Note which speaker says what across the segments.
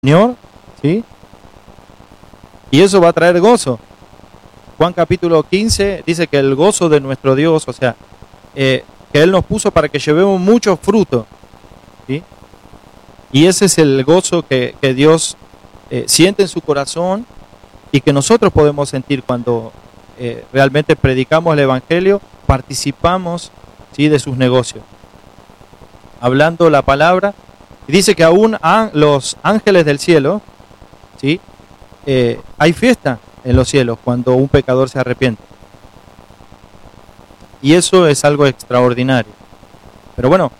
Speaker 1: Señor, ¿sí? Y eso va a traer gozo. Juan capítulo 15 dice que el gozo de nuestro Dios, o sea, que Él nos puso para que llevemos mucho fruto, ¿sí? Y ese es el gozo que Dios siente en su corazón y que nosotros podemos sentir cuando realmente predicamos el Evangelio, participamos, ¿sí?, de sus negocios, hablando la palabra. Y dice que aún los ángeles del cielo, ¿sí?, hay fiesta en los cielos cuando un pecador se arrepiente. Y eso es algo extraordinario. Pero bueno,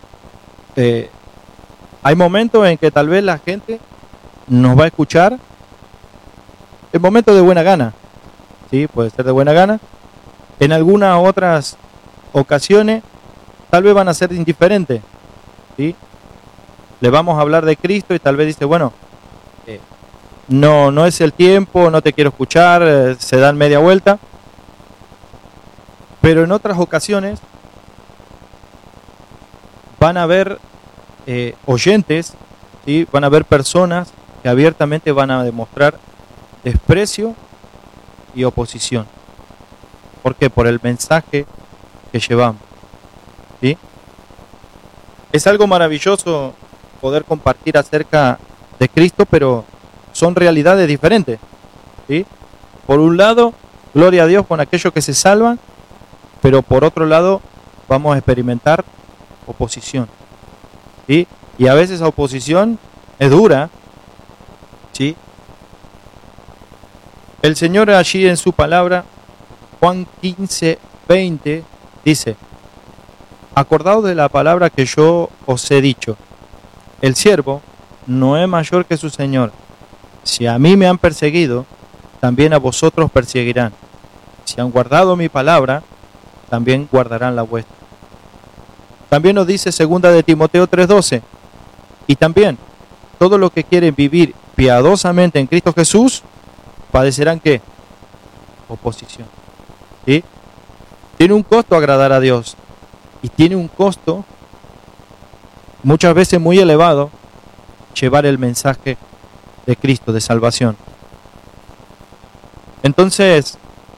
Speaker 1: hay momentos en que tal vez la gente nos va a escuchar en momentos de buena gana, ¿sí? Puede ser de buena gana. En algunas otras ocasiones tal vez van a ser indiferentes, ¿sí? Le vamos a hablar de Cristo y tal vez dice, bueno, no es el tiempo, no te quiero escuchar, se dan media vuelta. Pero en otras ocasiones van a haber oyentes, ¿sí?, van a haber personas que abiertamente van a demostrar desprecio y oposición. ¿Por qué? Por el mensaje que llevamos, ¿sí? Es algo maravilloso poder compartir acerca de Cristo, pero son realidades diferentes, ¿sí? Por un lado, gloria a Dios con aquellos que se salvan, pero por otro lado vamos a experimentar oposición, ¿sí? Y a veces la oposición es dura, ¿sí? El Señor allí en su palabra, Juan 15, 20, dice: acordaos de la palabra que yo os he dicho, el siervo no es mayor que su Señor. Si a mí me han perseguido, también a vosotros perseguirán. Si han guardado mi palabra, también guardarán la vuestra. También nos dice 2 de Timoteo 3:12, y también todos los que quieren vivir piadosamente en Cristo Jesús, padecerán ¿qué? Oposición, ¿sí? Tiene un costo agradar a Dios, y tiene un costo muchas veces muy elevado llevar el mensaje de Cristo, de salvación. Entonces,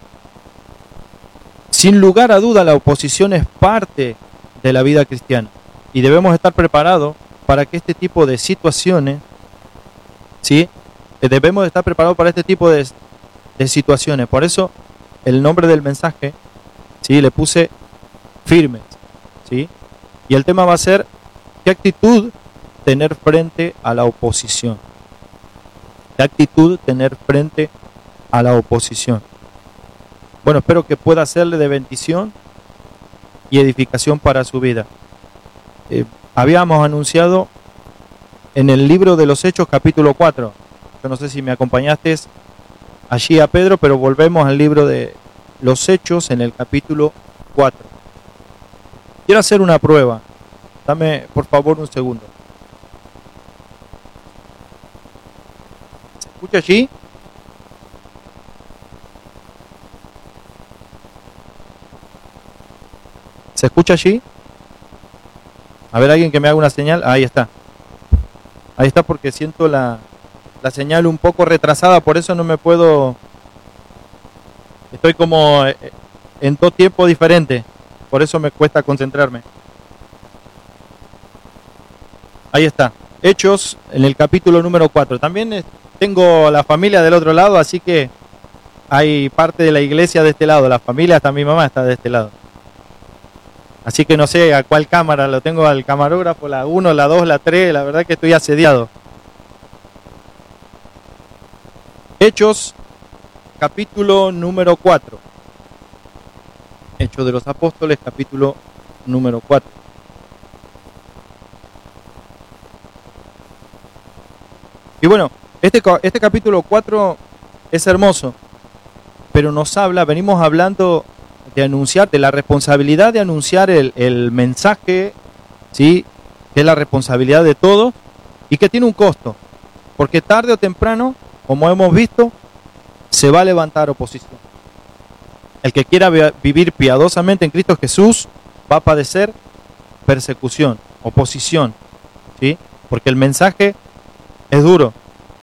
Speaker 1: sin lugar a duda, la oposición es parte de la vida cristiana y debemos estar preparados para que este tipo de situaciones, ¿sí?, debemos estar preparados para este tipo de situaciones. Por eso el nombre del mensaje, ¿sí?, le puse firmes, ¿sí? Y el tema va a ser ¿qué actitud tener frente a la oposición? ¿Qué actitud tener frente a la oposición? Bueno, espero que pueda serle de bendición y edificación para su vida. Habíamos anunciado en el libro de los Hechos, capítulo 4. Yo no sé si me acompañaste allí a Pedro, pero volvemos al libro de los Hechos en el capítulo 4. Quiero hacer una prueba. Dame, por favor, un segundo. ¿Se escucha allí? ¿Se escucha allí? A ver, alguien que me haga una señal. Ahí está. Ahí está, porque siento la señal un poco retrasada, por eso no me puedo... Estoy como en dos tiempos diferentes, por eso me cuesta concentrarme. Ahí está. Hechos en el capítulo número 4. También tengo la familia del otro lado, así que hay parte de la iglesia de este lado. La familia, hasta mi mamá está de este lado. Así que no sé a cuál cámara, lo tengo al camarógrafo, la 1, la 2, la 3, la verdad que estoy asediado. Hechos, capítulo número 4. Hechos de los Apóstoles, capítulo número 4. Y bueno, este capítulo 4 es hermoso, pero nos habla, venimos hablando de anunciar, de la responsabilidad de anunciar el mensaje, ¿sí?, que es la responsabilidad de todos y que tiene un costo, porque tarde o temprano, como hemos visto, se va a levantar oposición. El que quiera vivir piadosamente en Cristo Jesús va a padecer persecución, oposición, ¿sí?, porque el mensaje es duro,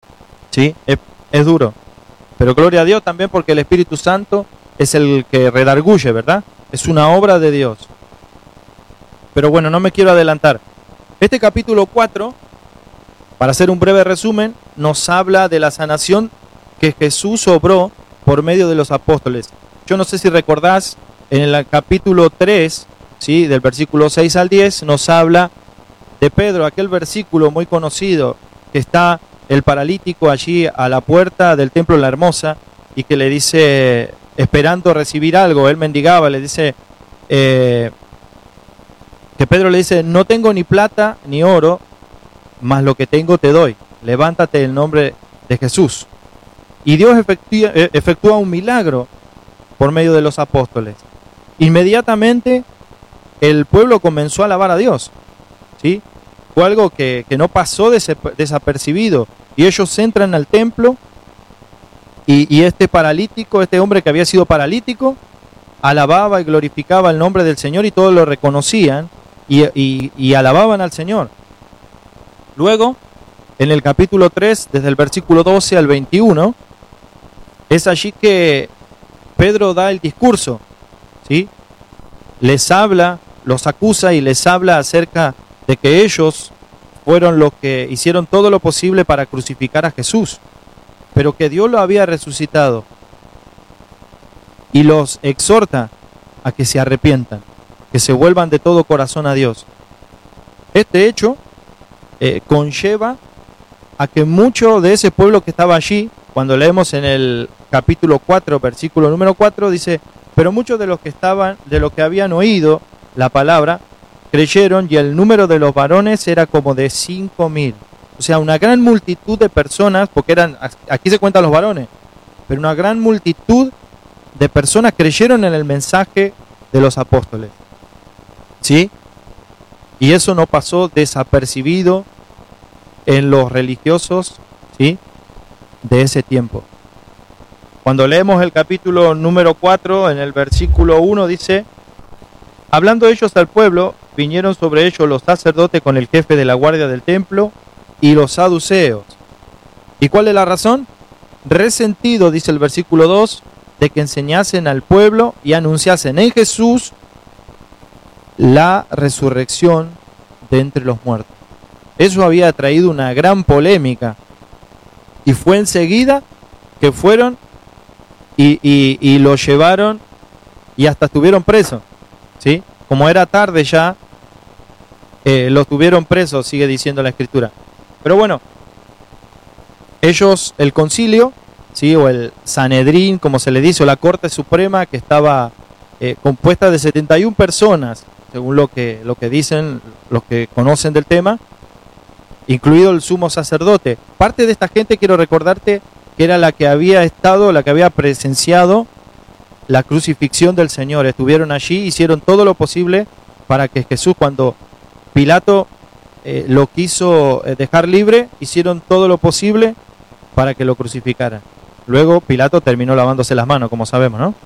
Speaker 1: ¿sí? Es duro. Pero gloria a Dios también porque el Espíritu Santo es el que redarguye, ¿verdad? Es una obra de Dios. Pero bueno, no me quiero adelantar. Este capítulo 4, para hacer un breve resumen, nos habla de la sanación que Jesús obró por medio de los apóstoles. Yo no sé si recordás, en el capítulo 3, ¿sí? Del versículo 6 al 10, nos habla de Pedro, aquel versículo muy conocido, que está el paralítico allí a la puerta del templo de la Hermosa y que le dice, esperando recibir algo, él mendigaba, le dice, que Pedro le dice, no tengo ni plata ni oro, mas lo que tengo te doy, levántate en nombre de Jesús. Y Dios efectúa un milagro por medio de los apóstoles. Inmediatamente el pueblo comenzó a alabar a Dios, ¿sí? Fue algo que no pasó desapercibido. Y ellos entran al templo y este paralítico, este hombre que había sido paralítico, alababa y glorificaba el nombre del Señor y todos lo reconocían y alababan al Señor. Luego, en el capítulo 3, desde el versículo 12 al 21, es allí que Pedro da el discurso, ¿sí? Les habla, los acusa y les habla acerca de que ellos fueron los que hicieron todo lo posible para crucificar a Jesús, pero que Dios lo había resucitado. Y los exhorta a que se arrepientan, que se vuelvan de todo corazón a Dios. Este hecho conlleva a que mucho de ese pueblo que estaba allí, cuando leemos en el capítulo 4, versículo número 4, dice, pero muchos de los que estaban, de los que habían oído la palabra, creyeron, y el número de los varones era como de 5,000. O sea, una gran multitud de personas, porque aquí se cuentan los varones, pero una gran multitud de personas creyeron en el mensaje de los apóstoles, ¿sí? Y eso no pasó desapercibido en los religiosos, ¿sí?, de ese tiempo. Cuando leemos el capítulo número 4, en el versículo 1 dice, hablando ellos al pueblo, vinieron sobre ellos los sacerdotes con el jefe de la guardia del templo y los saduceos. ¿Y cuál es la razón? Resentido, dice el versículo 2, de que enseñasen al pueblo y anunciasen en Jesús la resurrección de entre los muertos. Eso había traído una gran polémica y fue enseguida que fueron y lo llevaron y hasta estuvieron presos, ¿sí? Como era tarde ya, lo tuvieron presos, sigue diciendo la Escritura. Pero bueno, ellos, el concilio, ¿sí?, o el Sanedrín, como se le dice, o la Corte Suprema, que estaba compuesta de 71 personas, según lo que dicen los que conocen del tema, incluido el sumo sacerdote. Parte de esta gente, quiero recordarte, que era la que había presenciado la crucifixión del Señor. Estuvieron allí, hicieron todo lo posible para que Jesús, cuando Pilato lo quiso dejar libre, hicieron todo lo posible para que lo crucificaran. Luego Pilato terminó lavándose las manos, como sabemos, ¿no?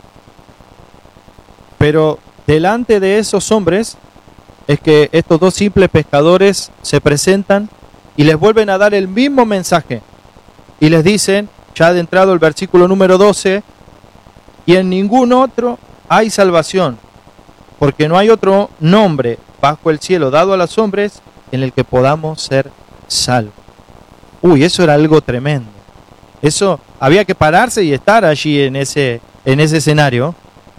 Speaker 1: Pero delante de esos hombres es que estos dos simples pescadores se presentan y les vuelven a dar el mismo mensaje. Y les dicen, ya adentrado el versículo número 12, y en ningún otro hay salvación, porque no hay otro nombre bajo el cielo dado a los hombres en el que podamos ser salvos. Uy, eso era algo tremendo. Eso había que pararse y estar allí en ese escenario.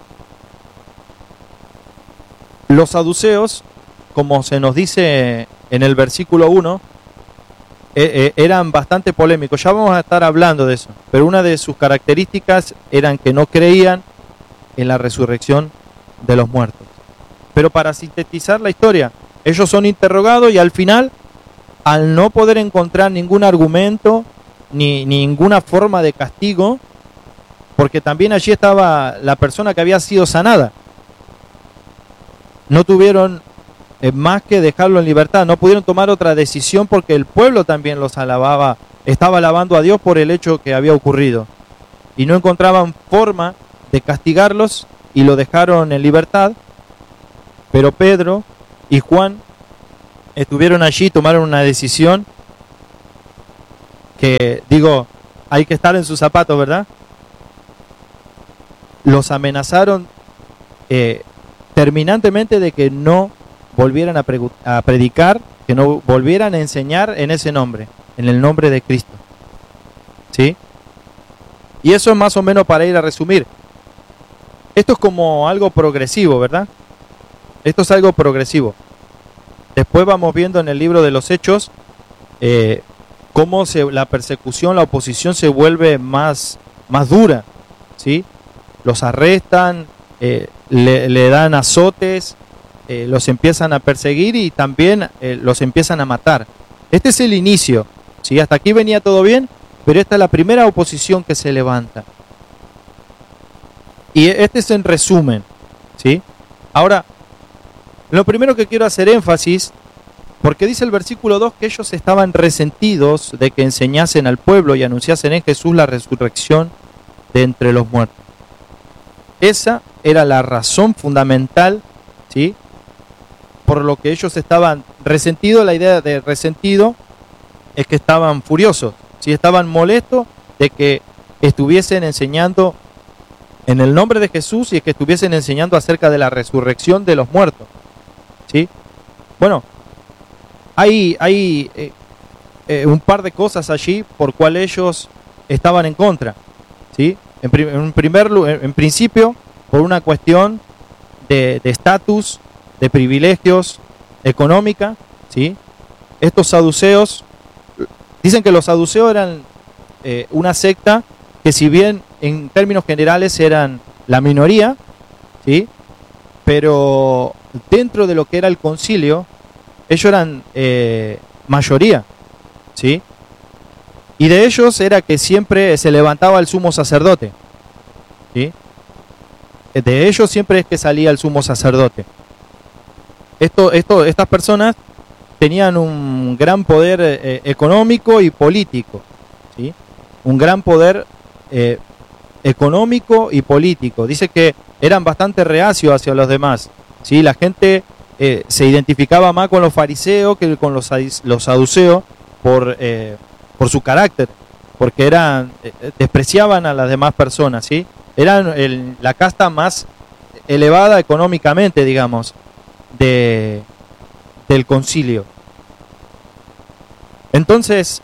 Speaker 1: Los saduceos, como se nos dice en el versículo 1, eran bastante polémicos. Ya vamos a estar hablando de eso. Pero una de sus características eran que no creían en la resurrección de los muertos. Pero para sintetizar la historia, ellos son interrogados y al final, al no poder encontrar ningún argumento ni ninguna forma de castigo, porque también allí estaba la persona que había sido sanada, no tuvieron más que dejarlo en libertad. No pudieron tomar otra decisión porque el pueblo también los alababa, estaba alabando a Dios por el hecho que había ocurrido, y no encontraban forma de castigarlos y lo dejaron en libertad. Pero Pedro y Juan estuvieron allí, tomaron una decisión que digo, hay que estar en sus zapatos, ¿verdad? Los amenazaron terminantemente de que no volvieran a predicar, que no volvieran a enseñar en ese nombre, en el nombre de Cristo. ¿Sí? Y eso es más o menos para ir a resumir. Esto es como algo progresivo, ¿verdad? Esto es algo progresivo. Después vamos viendo en el libro de los Hechos cómo la persecución, la oposición se vuelve más dura, ¿sí? Los arrestan, le dan azotes, los empiezan a perseguir y también los empiezan a matar. Este es el inicio, ¿sí? Hasta aquí venía todo bien, pero esta es la primera oposición que se levanta. Y este es en resumen, ¿sí? Ahora, lo primero que quiero hacer énfasis, porque dice el versículo 2 que ellos estaban resentidos de que enseñasen al pueblo y anunciasen en Jesús la resurrección de entre los muertos. Esa era la razón fundamental, ¿sí? Por lo que ellos estaban resentidos. La idea de resentido es que estaban furiosos, ¿sí? Estaban molestos de que estuviesen enseñando en el nombre de Jesús y que estuviesen enseñando acerca de la resurrección de los muertos, ¿sí? Bueno, hay un par de cosas allí por cual ellos estaban en contra, ¿sí? En principio, por una cuestión de estatus, de privilegios económica, ¿sí? Estos saduceos, dicen que los saduceos eran una secta que, si bien en términos generales eran la minoría, ¿sí? Pero dentro de lo que era el concilio, ellos eran mayoría, ¿sí? Y de ellos era que siempre se levantaba el sumo sacerdote, ¿sí? De ellos siempre es que salía el sumo sacerdote. Estas personas tenían un gran poder económico y político, ¿sí? Un gran poder económico y político. Dice que eran bastante reacios hacia los demás, ¿sí? La gente se identificaba más con los fariseos que con los saduceos por su carácter, porque despreciaban a las demás personas, ¿sí? Eran la casta más elevada económicamente, digamos, del concilio. Entonces,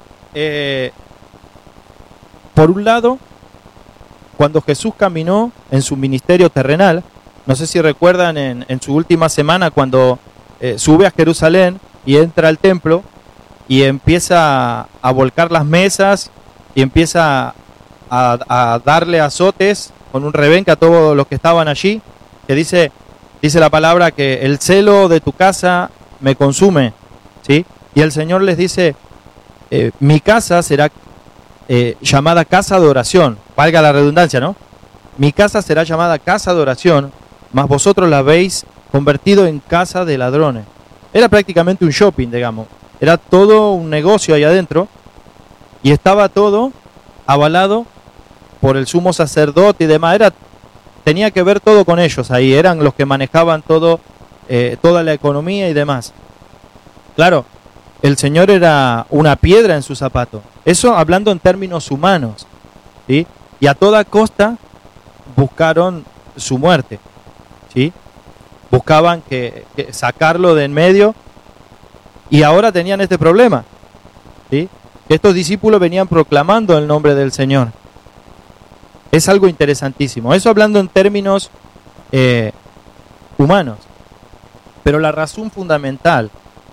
Speaker 1: por un lado, cuando Jesús caminó en su ministerio terrenal, no sé si recuerdan en su última semana cuando sube a Jerusalén y entra al templo y empieza a volcar las mesas y empieza a darle azotes con un rebenque a todos los que estaban allí, que dice la palabra que el celo de tu casa me consume, ¿sí? Y el Señor les dice, mi casa será llamada casa de oración, valga la redundancia, ¿no? Mi casa será llamada casa de oración, mas vosotros la habéis convertido en casa de ladrones. Era prácticamente un shopping, digamos. Era todo un negocio ahí adentro y estaba todo avalado por el sumo sacerdote y demás. Tenía que ver todo con ellos ahí. Eran los que manejaban toda la economía y demás. Claro, el Señor era una piedra en su zapato. Eso hablando en términos humanos, ¿sí? Y a toda costa buscaron su muerte, ¿sí? Buscaban que sacarlo de en medio y ahora tenían este problema, ¿sí? Que estos discípulos venían proclamando el nombre del Señor. Es algo interesantísimo. Eso hablando en términos humanos. Pero la razón fundamental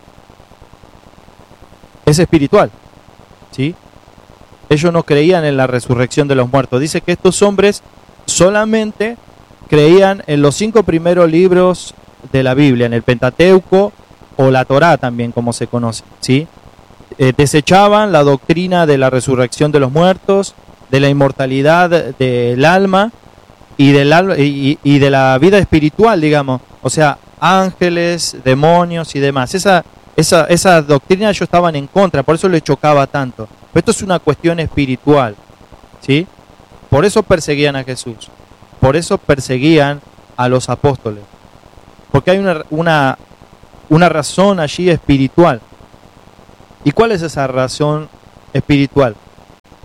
Speaker 1: es espiritual, ¿sí? Ellos no creían en la resurrección de los muertos. Dice que estos hombres solamente creían en los 5 primeros libros de la Biblia, en el Pentateuco o la Torá también, como se conoce, ¿sí? Desechaban la doctrina de la resurrección de los muertos, de la inmortalidad del alma y de la vida espiritual, digamos. O sea, ángeles, demonios y demás. Esa doctrina ellos estaban en contra, por eso les chocaba tanto. Pero esto es una cuestión espiritual, ¿sí? Por eso perseguían a Jesús, por eso perseguían a los apóstoles, porque hay una razón allí espiritual. ¿Y cuál es esa razón espiritual?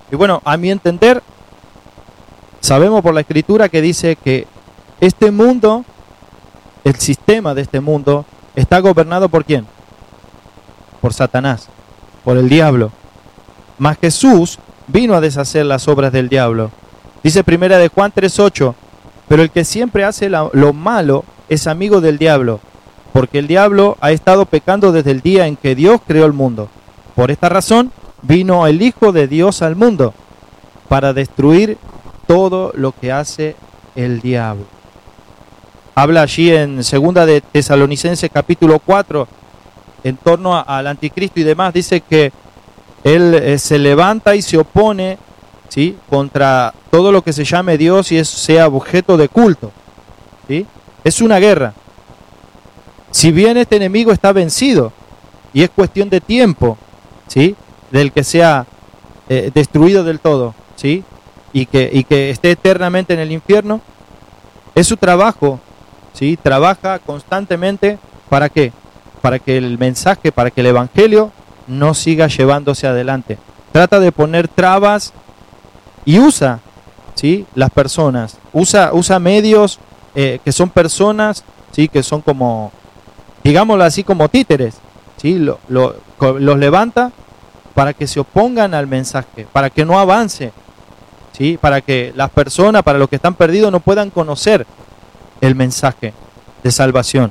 Speaker 1: Y bueno, a mi entender, sabemos por la Escritura que dice que este mundo, el sistema de este mundo, está gobernado ¿por quién? Por Satanás, por el diablo. Mas Jesús vino a deshacer las obras del diablo. Dice primera de Juan 3:8, pero el que siempre hace lo malo es amigo del diablo, porque el diablo ha estado pecando desde el día en que Dios creó el mundo. Por esta razón vino el Hijo de Dios al mundo, para destruir todo lo que hace el diablo. Habla allí en segunda de Tesalonicenses capítulo 4, en torno al anticristo y demás, dice que él se levanta y se opone, ¿sí?, contra todo lo que se llame Dios y sea objeto de culto, ¿sí? Es una guerra. Si bien este enemigo está vencido y es cuestión de tiempo, ¿sí?, del que sea destruido del todo, ¿sí?, y que esté eternamente en el infierno, es su trabajo, ¿sí? Trabaja constantemente, ¿para qué? Para que el mensaje, para que el evangelio no siga llevándose adelante. Trata de poner trabas y usa, ¿sí?, las personas, usa medios que son personas, ¿sí?, que son como, digámoslo así, como títeres, ¿sí? Los levanta para que se opongan al mensaje, para que no avance, ¿sí?, para que las personas, para los que están perdidos, no puedan conocer el mensaje de salvación.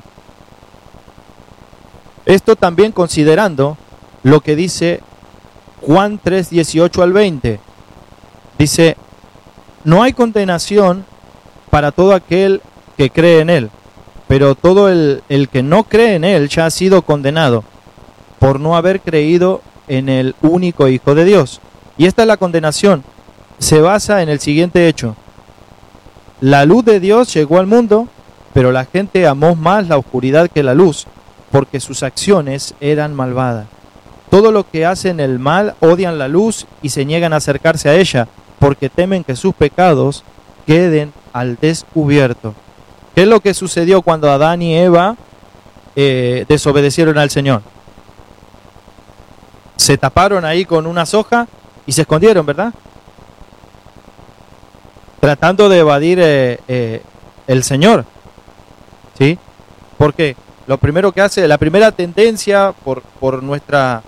Speaker 1: Esto también considerando lo que dice Juan 3:18 al 20. Dice, no hay condenación para todo aquel que cree en Él, pero todo el que no cree en Él ya ha sido condenado por no haber creído en el único Hijo de Dios. Y esta es la condenación. Se basa en el siguiente hecho. La luz de Dios llegó al mundo, pero la gente amó más la oscuridad que la luz, porque sus acciones eran malvadas. Todo lo que hacen el mal odian la luz y se niegan a acercarse a ella, porque temen que sus pecados queden al descubierto. ¿Qué es lo que sucedió cuando Adán y Eva desobedecieron al Señor? Se taparon ahí con una soja y se escondieron, ¿verdad? Tratando de evadir el Señor, ¿sí? Porque lo primero que hace, la primera tendencia por nuestra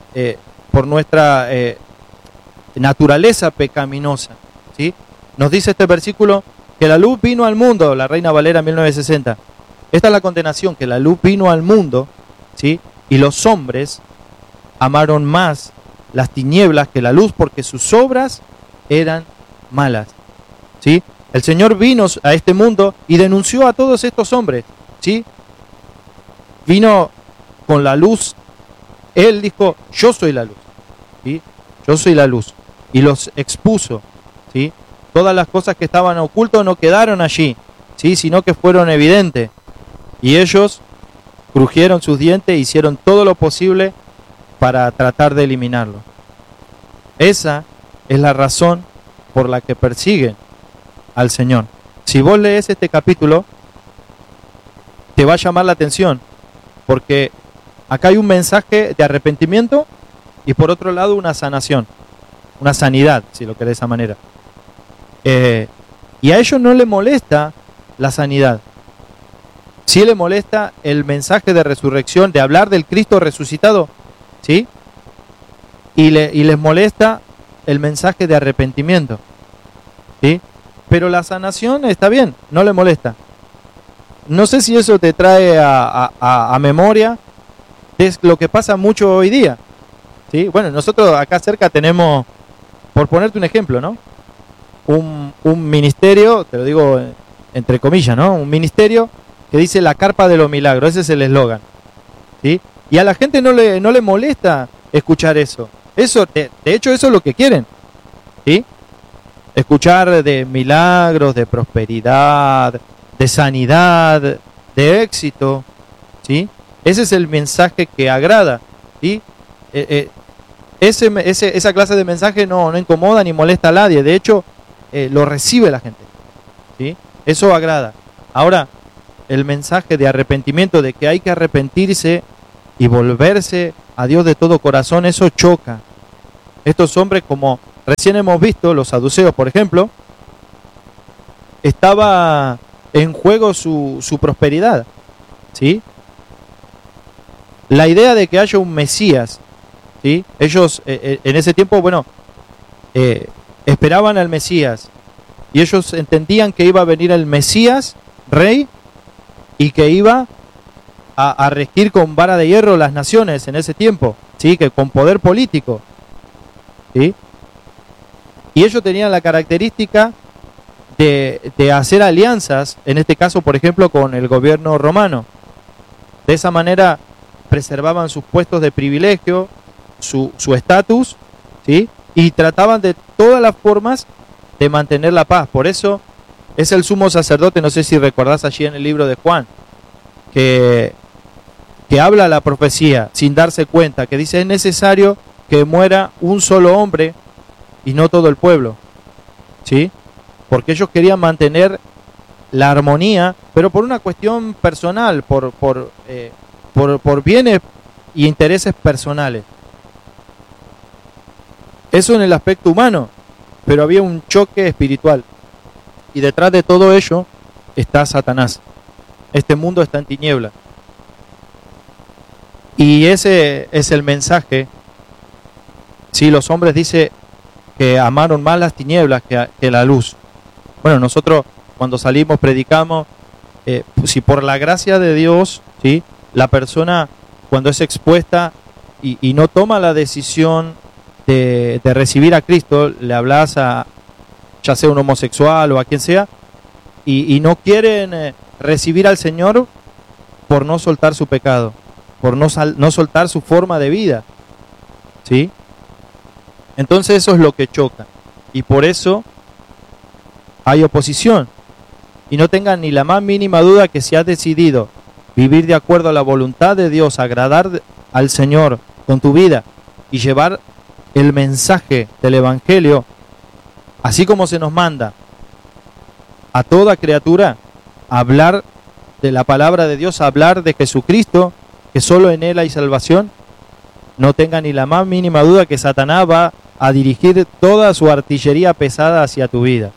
Speaker 1: naturaleza pecaminosa, ¿sí?, nos dice este versículo que la luz vino al mundo, la Reina Valera 1960. Esta es la condenación, que la luz vino al mundo, ¿sí?, y los hombres amaron más las tinieblas que la luz, porque sus obras eran malas, ¿sí? El Señor vino a este mundo y denunció a todos estos hombres, ¿sí? Vino con la luz. Él dijo, yo soy la luz, ¿sí? Yo soy la luz. Y los expuso, ¿sí? Todas las cosas que estaban ocultas no quedaron allí, ¿sí?, sino que fueron evidentes. Y ellos crujieron sus dientes e hicieron todo lo posible para tratar de eliminarlo. Esa es la razón por la que persiguen al Señor. Si vos lees este capítulo, te va a llamar la atención, porque acá hay un mensaje de arrepentimiento y por otro lado una sanación, una sanidad, si lo querés de esa manera. Y a ellos no les molesta la sanidad. Sí les molesta el mensaje de resurrección, de hablar del Cristo resucitado, ¿sí? Y les molesta el mensaje de arrepentimiento, ¿sí? Pero la sanación está bien, no le molesta. No sé si eso te trae a memoria de lo que pasa mucho hoy día, ¿sí? Bueno, nosotros acá cerca tenemos, por ponerte un ejemplo, ¿no?, un ministerio, te lo digo entre comillas, ¿no?, un ministerio que dice la carpa de los milagros, ese es el eslogan, ¿sí? Y a la gente no le molesta escuchar eso. De hecho, eso es lo que quieren, ¿sí? Escuchar de milagros, de prosperidad, de sanidad, de éxito, ¿sí? Ese es el mensaje que agrada, ¿sí? Esa clase de mensaje no incomoda ni molesta a nadie. De hecho, lo recibe la gente, ¿sí? Eso agrada. Ahora, el mensaje de arrepentimiento, de que hay que arrepentirse y volverse a Dios de todo corazón, eso choca. Estos hombres, como recién hemos visto, los saduceos, por ejemplo, estaba en juego su prosperidad, ¿sí? La idea de que haya un Mesías, ¿sí? Ellos en ese tiempo, bueno, esperaban al Mesías y ellos entendían que iba a venir el Mesías, rey, y que iba a regir con vara de hierro las naciones en ese tiempo, ¿sí? Que con poder político, ¿sí? Y ellos tenían la característica de hacer alianzas, en este caso, por ejemplo, con el gobierno romano. De esa manera preservaban sus puestos de privilegio, su estatus, ¿sí? Y trataban de todas las formas de mantener la paz. Por eso es el sumo sacerdote, no sé si recordás allí en el libro de Juan, que habla la profecía sin darse cuenta, que dice: es necesario que muera un solo hombre y no todo el pueblo, ¿sí? Porque ellos querían mantener la armonía, pero por una cuestión personal, por bienes y intereses personales. Eso en el aspecto humano, pero había un choque espiritual. Y detrás de todo ello está Satanás. Este mundo está en tiniebla. Y ese es el mensaje. Si los hombres dicen que amaron más las tinieblas que la luz. Bueno, nosotros cuando salimos predicamos, si por la gracia de Dios, ¿sí? La persona cuando es expuesta y no toma la decisión de recibir a Cristo, le hablas a ya sea un homosexual o a quien sea, y no quieren recibir al Señor por no soltar su pecado, por no soltar su forma de vida, ¿sí? Entonces eso es lo que choca, y por eso hay oposición. Y no tengan ni la más mínima duda que si has decidido vivir de acuerdo a la voluntad de Dios, agradar al Señor con tu vida y llevar el mensaje del Evangelio, así como se nos manda a toda criatura, hablar de la palabra de Dios, hablar de Jesucristo, que solo en Él hay salvación, no tenga ni la más mínima duda que Satanás va a dirigir toda su artillería pesada hacia tu vida.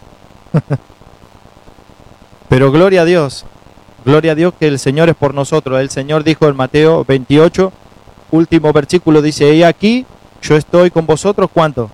Speaker 1: Pero gloria a Dios que el Señor es por nosotros. El Señor dijo en Mateo 28, último versículo, dice: he aquí, yo estoy con vosotros, ¿cuánto?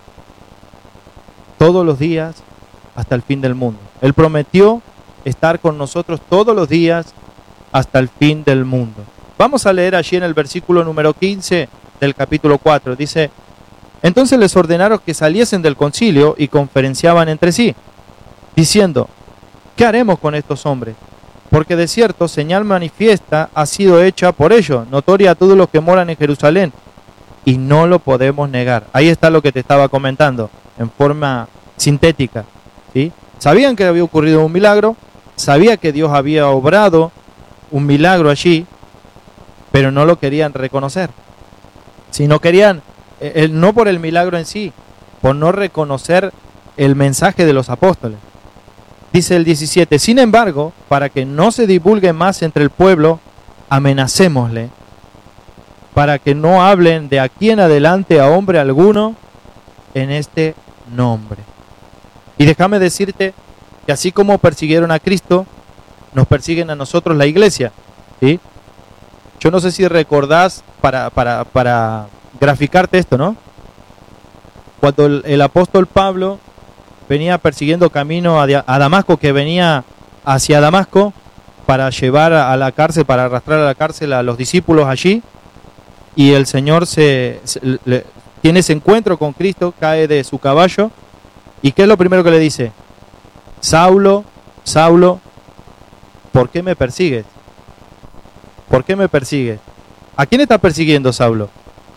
Speaker 1: Todos los días hasta el fin del mundo. Él prometió estar con nosotros todos los días hasta el fin del mundo. Vamos a leer allí en el versículo número 15 del capítulo 4. Dice: entonces les ordenaron que saliesen del concilio y conferenciaban entre sí, diciendo: ¿qué haremos con estos hombres? Porque de cierto señal manifiesta ha sido hecha por ellos, notoria a todos los que moran en Jerusalén, y no lo podemos negar. Ahí está lo que te estaba comentando, en forma sintética, ¿sí? Sabían que había ocurrido un milagro, sabía que Dios había obrado un milagro allí, pero no lo querían reconocer. Si no querían, no por el milagro en sí, por no reconocer el mensaje de los apóstoles. Dice el 17, sin embargo, para que no se divulgue más entre el pueblo, amenacémosle, para que no hablen de aquí en adelante a hombre alguno en este nombre. Y déjame decirte que así como persiguieron a Cristo, nos persiguen a nosotros la iglesia, ¿sí? Yo no sé si recordás, para graficarte esto, ¿no? Cuando el apóstol Pablo venía persiguiendo camino a Damasco, que venía hacia Damasco para llevar a la cárcel, para arrastrar a la cárcel a los discípulos allí, y el Señor tiene ese encuentro con Cristo, cae de su caballo, y ¿qué es lo primero que le dice? Saulo, Saulo, ¿por qué me persigues? ¿Por qué me persigues? ¿A quién está persiguiendo Saulo?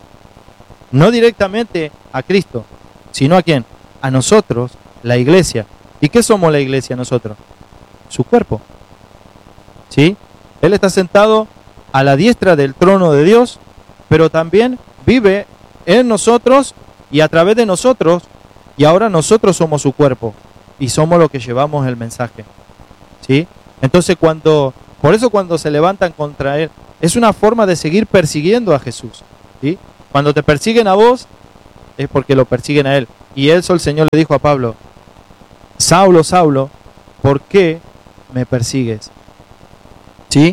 Speaker 1: No directamente a Cristo, sino ¿a quién? A nosotros, la iglesia. ¿Y qué somos la iglesia nosotros? Su cuerpo, ¿sí? Él está sentado a la diestra del trono de Dios, pero también vive en nosotros y a través de nosotros, y ahora nosotros somos su cuerpo y somos los que llevamos el mensaje, ¿sí? Entonces por eso cuando se levantan contra él, es una forma de seguir persiguiendo a Jesús, ¿sí? Cuando te persiguen a vos, es porque lo persiguen a él. Y eso el Señor le dijo a Pablo: Saulo, Saulo, ¿por qué me persigues? ¿Sí?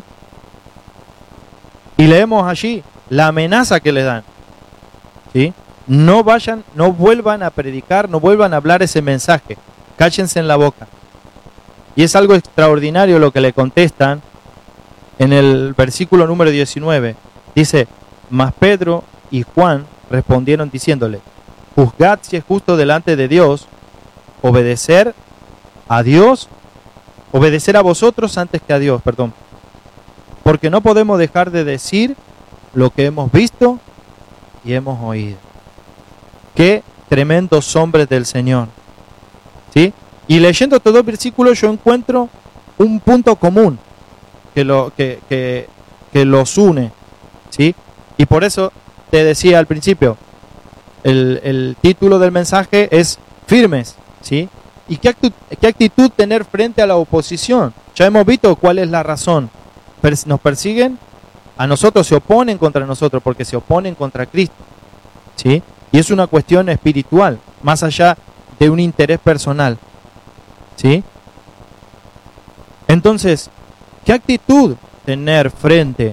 Speaker 1: Y leemos allí la amenaza que le dan. ¿Sí? No vayan, no vuelvan a predicar, no vuelvan a hablar ese mensaje. Cállense en la boca. Y es algo extraordinario lo que le contestan en el versículo número 19. Dice: mas Pedro y Juan respondieron diciéndole: juzgad si es justo delante de Dios obedecer a Dios, obedecer a vosotros antes que a Dios, perdón. Porque no podemos dejar de decir lo que hemos visto y hemos oído. Qué tremendos hombres del Señor. ¿Sí? Y leyendo estos dos versículos yo encuentro un punto común que los une. ¿Sí? Y por eso te decía al principio, el título del mensaje es firmes. ¿Sí? ¿Y qué actitud tener frente a la oposición? Ya hemos visto cuál es la razón. Nos persiguen, a nosotros se oponen contra nosotros porque se oponen contra Cristo. ¿Sí? Y es una cuestión espiritual, más allá de un interés personal. ¿Sí? Entonces, ¿qué actitud tener frente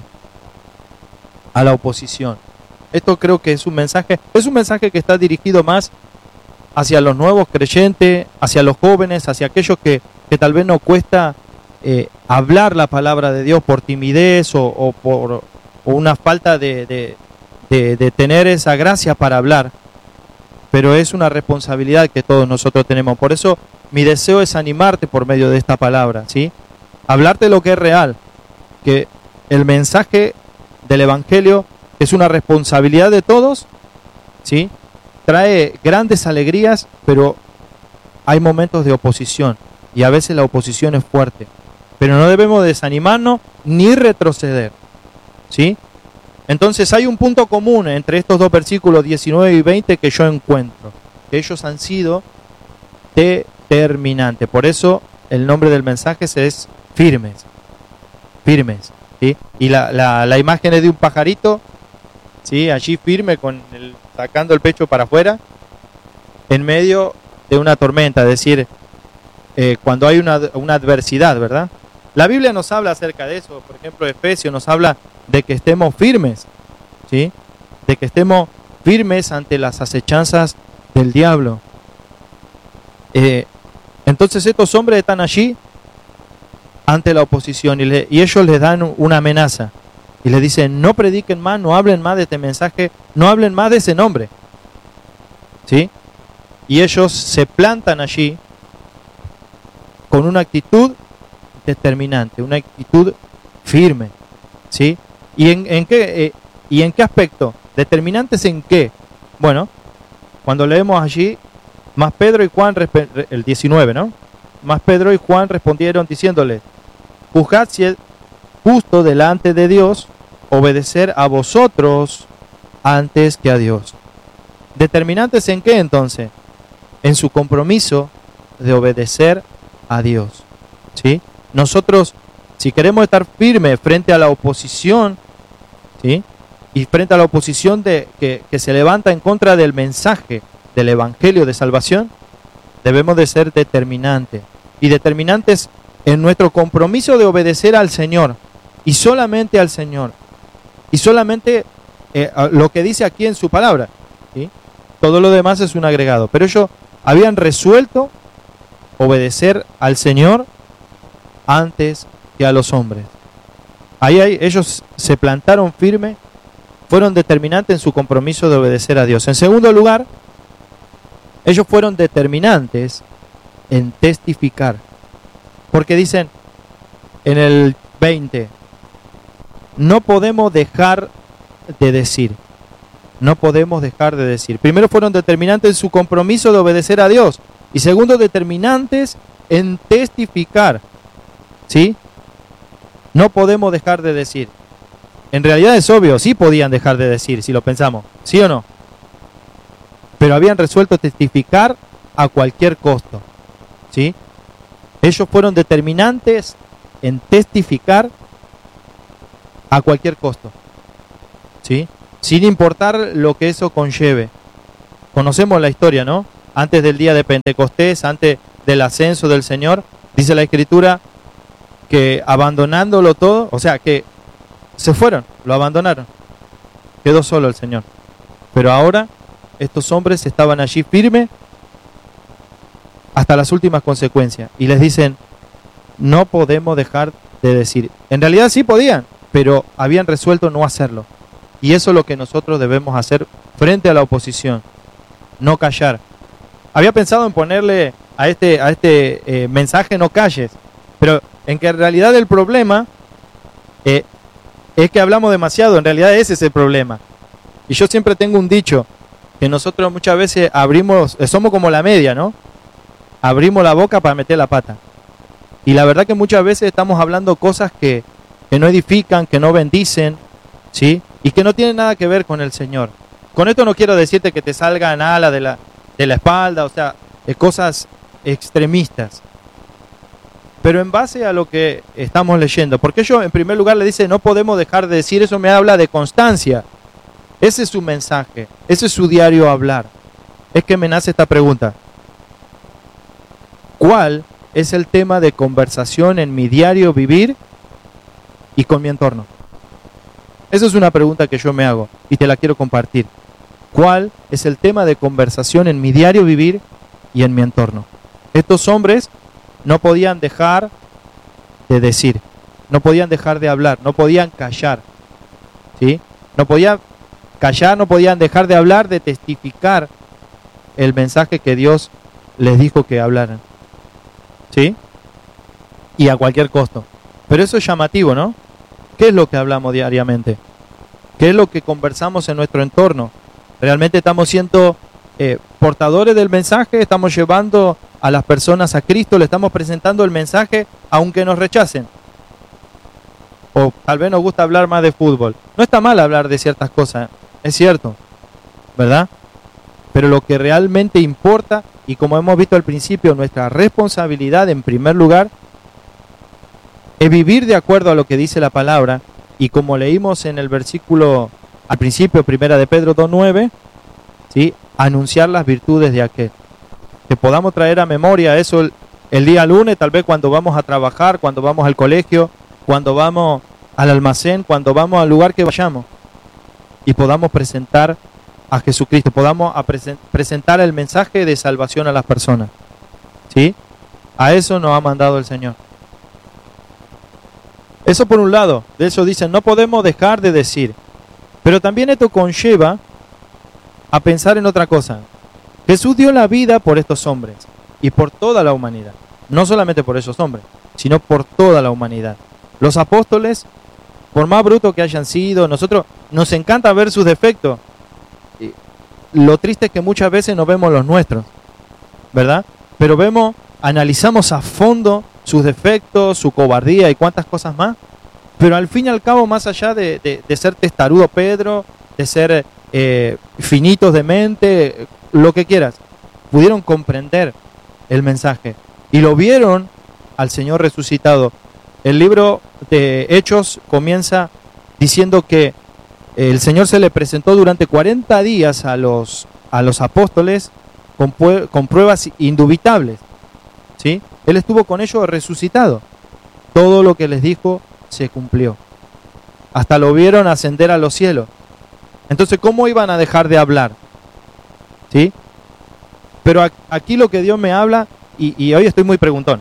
Speaker 1: a la oposición? Esto creo que es un mensaje que está dirigido más hacia los nuevos creyentes, hacia los jóvenes, hacia aquellos que tal vez nos cuesta hablar la palabra de Dios por timidez o por una falta de tener esa gracia para hablar. Pero es una responsabilidad que todos nosotros tenemos. Por eso mi deseo es animarte por medio de esta palabra, ¿sí? Hablarte lo que es real, que el mensaje del Evangelio es una responsabilidad de todos, ¿sí? Trae grandes alegrías, pero hay momentos de oposición y a veces la oposición es fuerte. Pero no debemos desanimarnos ni retroceder, ¿sí? Entonces hay un punto común entre estos dos versículos 19 y 20 que yo encuentro, que ellos han sido determinantes. Por eso el nombre del mensaje es firmes, firmes, ¿sí? Y la imagen es de un pajarito, ¿sí? Allí firme, sacando el pecho para afuera, en medio de una tormenta, es decir, cuando hay una adversidad, ¿verdad? La Biblia nos habla acerca de eso. Por ejemplo, Efesios nos habla de que estemos firmes, ¿sí? De que estemos firmes ante las acechanzas del diablo. Entonces estos hombres están allí ante la oposición y ellos les dan una amenaza y les dicen: no prediquen más, no hablen más de este mensaje, no hablen más de ese nombre, ¿sí? Y ellos se plantan allí con una actitud determinante, una actitud firme, ¿sí? ¿Y en qué aspecto? ¿Determinantes en qué? Bueno, cuando leemos allí, más Pedro y Juan, el 19, ¿no? Más Pedro y Juan respondieron diciéndole: juzgad si es justo delante de Dios obedecer a vosotros antes que a Dios. ¿Determinantes en qué entonces? En su compromiso de obedecer a Dios, ¿sí? Nosotros, si queremos estar firmes frente a la oposición, ¿sí? Y frente a la oposición que se levanta en contra del mensaje del Evangelio de salvación, debemos de ser determinantes. Y determinantes en nuestro compromiso de obedecer al Señor, y solamente al Señor. Y solamente lo que dice aquí en su palabra, ¿sí? Todo lo demás es un agregado. Pero ellos habían resuelto obedecer al Señor antes que a los hombres. Ellos se plantaron firme, fueron determinantes en su compromiso de obedecer a Dios. En segundo lugar, ellos fueron determinantes en testificar. Porque dicen en el 20, no podemos dejar de decir. No podemos dejar de decir. Primero, fueron determinantes en su compromiso de obedecer a Dios. Y segundo, determinantes en testificar. ¿Sí? No podemos dejar de decir. En realidad es obvio, sí podían dejar de decir, si lo pensamos. ¿Sí o no? Pero habían resuelto testificar a cualquier costo. ¿Sí? Ellos fueron determinantes en testificar a cualquier costo. ¿Sí? Sin importar lo que eso conlleve. conocemos la historia, ¿no? Antes del día de Pentecostés, antes del ascenso del Señor, dice la Escritura que abandonándolo todo, o sea, que se fueron, lo abandonaron. Quedó solo el Señor. Pero ahora estos hombres estaban allí firmes hasta las últimas consecuencias. Y les dicen, no podemos dejar de decir. En realidad sí podían, pero habían resuelto no hacerlo. Y eso es lo que nosotros debemos hacer frente a la oposición. No callar. Había pensado en ponerle a este mensaje no calles. Pero en que en realidad el problema es que hablamos demasiado. En realidad ese es el problema. Y yo siempre tengo un dicho, que nosotros muchas veces somos como la media, ¿no? Abrimos la boca para meter la pata. Y la verdad que muchas veces estamos hablando cosas que no edifican, que no bendicen, ¿sí? Y que no tienen nada que ver con el Señor. Con esto no quiero decirte que te salgan alas de la espalda, o sea, cosas extremistas. Pero en base a lo que estamos leyendo, porque ellos en primer lugar le dicen, no podemos dejar de decir, eso me habla de constancia. Ese es su mensaje, ese es su diario hablar. Es que me nace esta pregunta. ¿Cuál es el tema de conversación en mi diario vivir y con mi entorno? Esa es una pregunta que yo me hago y te la quiero compartir. ¿Cuál es el tema de conversación en mi diario vivir y en mi entorno? Estos hombres no podían dejar de decir, no podían dejar de hablar, no podían callar, ¿sí? No podían callar, no podían dejar de hablar, de testificar el mensaje que Dios les dijo que hablaran, ¿sí? Y a cualquier costo. Pero eso es llamativo, ¿no? ¿Qué es lo que hablamos diariamente? ¿Qué es lo que conversamos en nuestro entorno? ¿Realmente estamos siendo portadores del mensaje? ¿Estamos llevando a las personas a Cristo? ¿Le estamos presentando el mensaje aunque nos rechacen? O tal vez nos gusta hablar más de fútbol. No está mal hablar de ciertas cosas, es cierto, ¿verdad? Pero lo que realmente importa, y como hemos visto al principio, nuestra responsabilidad en primer lugar es vivir de acuerdo a lo que dice la palabra, y como leímos en el versículo al principio, primera de Pedro 2:9, ¿sí? Anunciar las virtudes de aquel. Que podamos traer a memoria eso el día lunes, tal vez cuando vamos a trabajar, cuando vamos al colegio, cuando vamos al almacén, cuando vamos al lugar que vayamos, y podamos presentar a Jesucristo, podamos presentar el mensaje de salvación a las personas, ¿sí? A eso nos ha mandado el Señor. Eso por un lado. De eso dicen, no podemos dejar de decir. Pero también esto conlleva a pensar en otra cosa. Jesús dio la vida por estos hombres y por toda la humanidad. No solamente por esos hombres, sino por toda la humanidad. Los apóstoles, por más brutos que hayan sido, nosotros nos encanta ver sus defectos. Lo triste es que muchas veces no vemos los nuestros, ¿verdad? Pero analizamos a fondo sus defectos, su cobardía y cuántas cosas más. Pero al fin y al cabo, más allá de ser testarudo Pedro, de ser finitos de mente, lo que quieras, pudieron comprender el mensaje y lo vieron al Señor resucitado. El libro de Hechos comienza diciendo que el Señor se le presentó durante 40 días a los apóstoles con pruebas indubitables, ¿sí? Él estuvo con ellos resucitado. Todo lo que les dijo se cumplió. Hasta lo vieron ascender a los cielos. Entonces, ¿cómo iban a dejar de hablar? ¿Sí? Pero aquí lo que Dios me habla, y hoy estoy muy preguntón.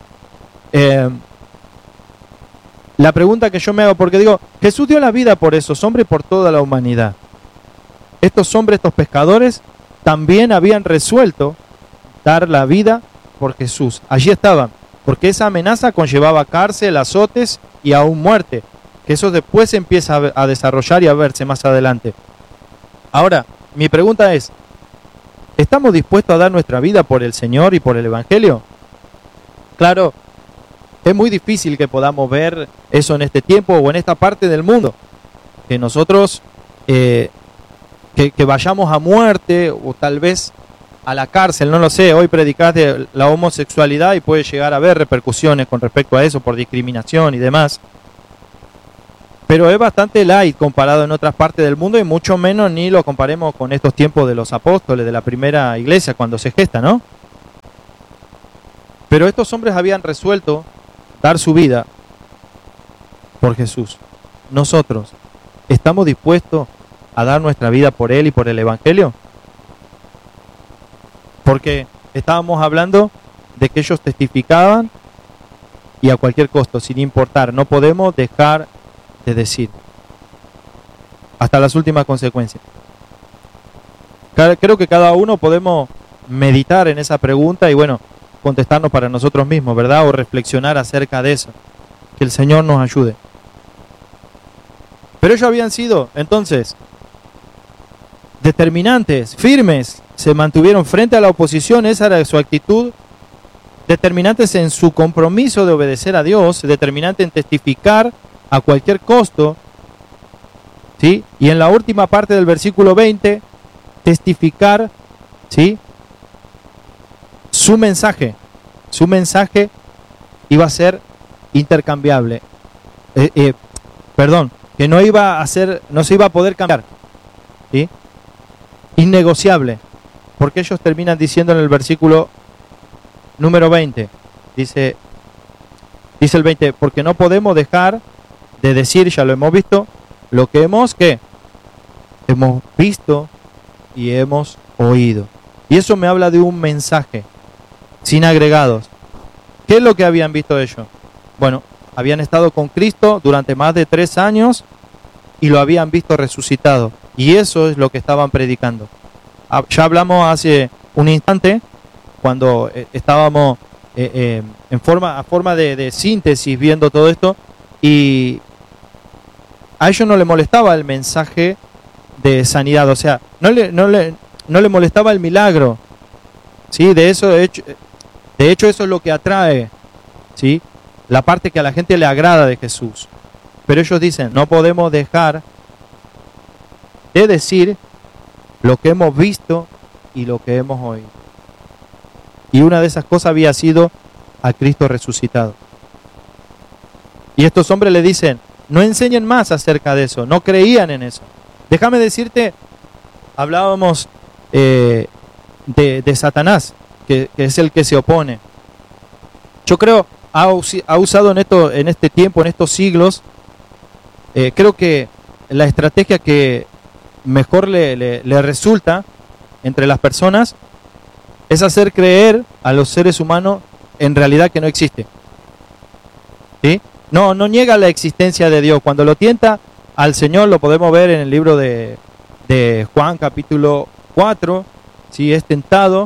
Speaker 1: La pregunta que yo me hago, porque digo, Jesús dio la vida por esos hombres y por toda la humanidad. Estos hombres, estos pescadores, también habían resuelto dar la vida por Jesús. Allí estaban, porque esa amenaza conllevaba cárcel, azotes y aún muerte, que eso después se empieza a desarrollar y a verse más adelante. Ahora, mi pregunta es, ¿estamos dispuestos a dar nuestra vida por el Señor y por el Evangelio? Claro, es muy difícil que podamos ver eso en este tiempo o en esta parte del mundo, que nosotros que vayamos a muerte o tal vez a la cárcel, no lo sé. Hoy predicás de la homosexualidad y puede llegar a haber repercusiones con respecto a eso por discriminación y demás. pero es bastante light comparado en otras partes del mundo y mucho menos ni lo comparemos con estos tiempos de los apóstoles, de la primera iglesia, cuando se gesta, ¿no? Pero estos hombres habían resuelto dar su vida por Jesús. Nosotros, ¿estamos dispuestos a dar nuestra vida por Él y por el Evangelio? Porque estábamos hablando de que ellos testificaban y a cualquier costo, sin importar, no podemos dejar de decir hasta las últimas consecuencias. Creo que cada uno podemos meditar en esa pregunta y bueno, contestarnos para nosotros mismos, ¿verdad? O reflexionar acerca de eso. Que el Señor nos ayude. Pero ellos habían sido, entonces, determinantes, firmes, se mantuvieron frente a la oposición, esa era su actitud, determinantes en su compromiso de obedecer a Dios, determinantes en testificar a cualquier costo, ¿sí? Y en la última parte del versículo 20, testificar, ¿sí? Su mensaje iba a ser intercambiable, que no se iba a poder cambiar, ¿sí? Innegociable, porque ellos terminan diciendo en el versículo número 20, dice el 20, porque no podemos dejar de decir, ya lo hemos visto, lo que hemos visto y hemos oído. Y eso me habla de un mensaje, sin agregados. ¿Qué es lo que habían visto ellos? Bueno, habían estado con Cristo durante más de 3 años y lo habían visto resucitado. Y eso es lo que estaban predicando. Ya hablamos hace un instante, cuando estábamos a forma de síntesis viendo todo esto, y a ellos no les molestaba el mensaje de sanidad, o sea, no le molestaba el milagro, ¿sí? De hecho, eso es lo que atrae, ¿sí? La parte que a la gente le agrada de Jesús. Pero ellos dicen, no podemos dejar de decir lo que hemos visto y lo que hemos oído. Y una de esas cosas había sido a Cristo resucitado. Y estos hombres le dicen, no enseñen más acerca de eso, no creían en eso. Déjame decirte, hablábamos de Satanás, que es el que se opone. Yo creo, ha usado en este tiempo, en estos siglos, creo que la estrategia que mejor le resulta entre las personas es hacer creer a los seres humanos en realidad que no existe. ¿Sí? No niega la existencia de Dios. Cuando lo tienta al Señor, lo podemos ver en el libro de Juan capítulo 4, ¿sí? Es tentado,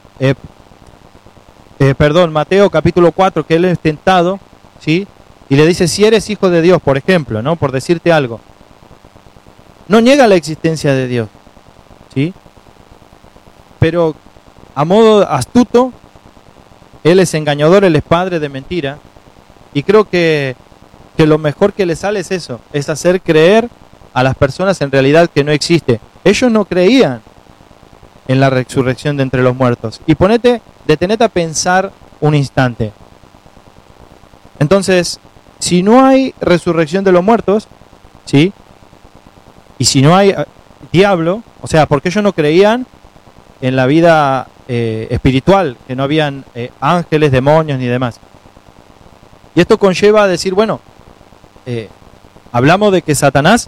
Speaker 1: Mateo capítulo 4, que él es tentado, ¿sí? Y le dice, si eres hijo de Dios, por ejemplo, ¿no? Por decirte algo. No niega la existencia de Dios, ¿sí? Pero a modo astuto, él es engañador, él es padre de mentira. Y creo que lo mejor que le sale es eso, es hacer creer a las personas en realidad que no existe. Ellos no creían en la resurrección de entre los muertos. Y detenete a pensar un instante. Entonces, si no hay resurrección de los muertos, ¿sí? Y si no hay diablo, o sea, porque ellos no creían en la vida espiritual, que no habían ángeles, demonios ni demás. Y esto conlleva a decir, bueno, hablamos de que Satanás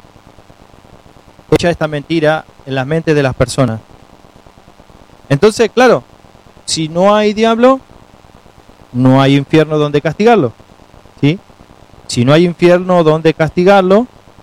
Speaker 1: echa esta mentira en las mentes de las personas. Entonces, claro, si no hay diablo, no hay infierno donde castigarlo, ¿sí? Si no hay infierno donde castigarlo,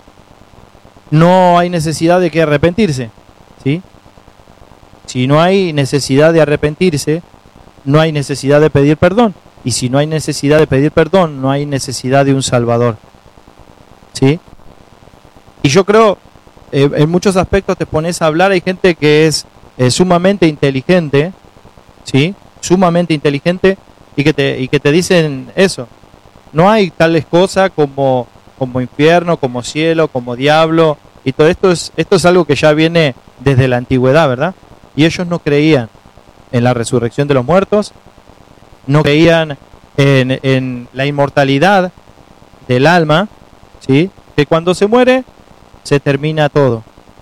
Speaker 1: no hay necesidad de que arrepentirse, ¿sí? Si no hay necesidad de arrepentirse, no hay necesidad de pedir perdón. Y si no hay necesidad de pedir perdón, no hay necesidad de un Salvador, ¿sí? Y yo creo, en muchos aspectos te pones a hablar, hay gente que es sumamente inteligente, ¿sí? Sumamente inteligente, y que te dicen eso. No hay tales cosas como infierno, como cielo, como diablo, y todo esto es algo que ya viene desde la antigüedad, ¿verdad? Y ellos no creían en la resurrección de los muertos, no creían en la inmortalidad del alma, ¿sí? que cuando se muere, se termina todo.